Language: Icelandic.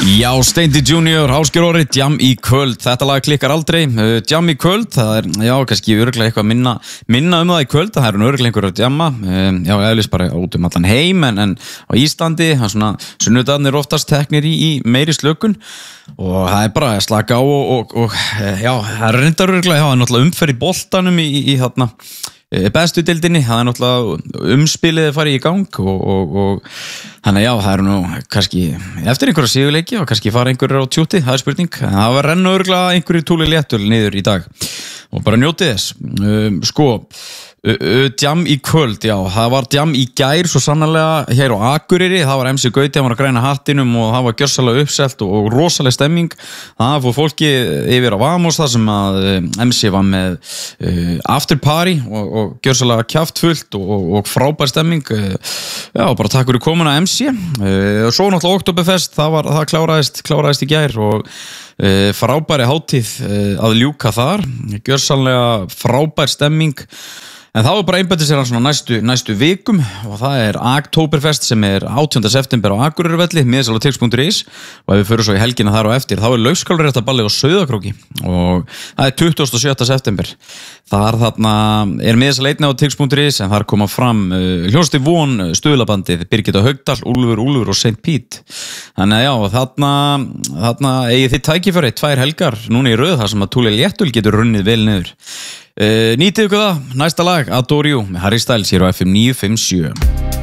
Já, Steindi Junior, Ásgeir Orri, Jam í kvöld. Þetta lag klikkar aldrei. Jam í kvöld, það já, kannski örugglega eitthvað minna það í kvöld. Það örugglega einhver að jamma. Já, eðlis bara út allan heim, en á Íslandi, það svona, sunnudagarnir oftast teknir í meiri slökun. Og það bara að slaka á og já, það reyndar örugglega, já, það náttúrulega umferð í boltanum í þarna bestu deildinni, það náttúrulega umspilið farið í gang og þannig já, það nú kannski eftir einhverja sigurleiki og kannski fara einhverjir á tjúti, það spurning, en það var renna örugglega einhverjir túli léttul niður í dag og bara njótið þess. Sko, Jam í kvöld, já, það var Jam í gær svo sannarlega hér á Akureyri, það var MC Gauti, hann var að græna hattinum og það var gjörsamlega uppselt og rosaleg stemming. Það fór fólki yfir á Vamos þar sem að MC var með after party og gjörsamlega kjaftfullt og frábær stemming. Já, bara takk fyrir komuna MC. Svo náttúrulega Oktoberfest, það kláraðist í gær og frábæri hátíð að ljúka þar, gjörsamlega frábær stemming. En það var bara einbætti sér svona næstu vikum og það Oktoberfest sem 18. september á Akureyrarvelli, miðsalotix.is og ef við förum svo í helgina þar og eftir, þá laugskálraréttaballi á Sauðárkróki og það 27. september. Þar þarna miðsal einnig á tix.is en þar koma fram hljómsveit Von, Stuðlabandið, Birgitta Haugdal, Úlfur og Saint Pete. Þannig að já, þarna eigið þið tækifæri 2 helgar núna í röð þar sem að Túli Léttul getur runnið vel niður. Nýtið ykkur það, næsta lag Adore You með Harry Styles hér á FM 957.